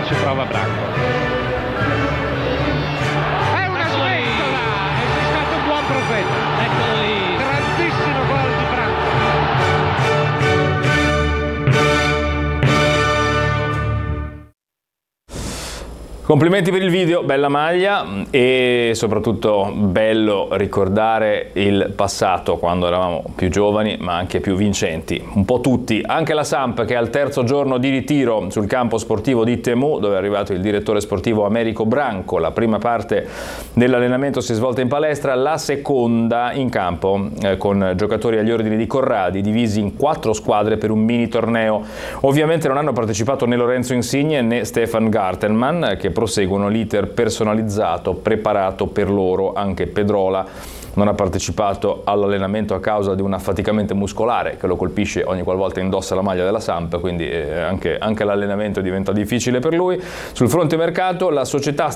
si trova Branco. È una sventola, è stato un buon profeta. Eccolo lì, grandissimo gol di Branco. Complimenti per il video, bella maglia e soprattutto bello ricordare il passato quando eravamo più giovani ma anche più vincenti, un po' tutti, anche la Samp che al terzo giorno di ritiro sul campo sportivo di Temu dove è arrivato il direttore sportivo Americo Branco. La prima parte dell'allenamento si è svolta in palestra, la seconda in campo con giocatori agli ordini di Corradi divisi in 4 squadre per un mini torneo. Ovviamente non hanno partecipato né Lorenzo Insigne né Stefan Gartelmann che proseguono l'iter personalizzato preparato per loro. Anche Pedrola non ha partecipato all'allenamento a causa di un affaticamento muscolare che lo colpisce ogni qualvolta indossa la maglia della Samp, quindi anche l'allenamento diventa difficile per lui. Sul fronte mercato la società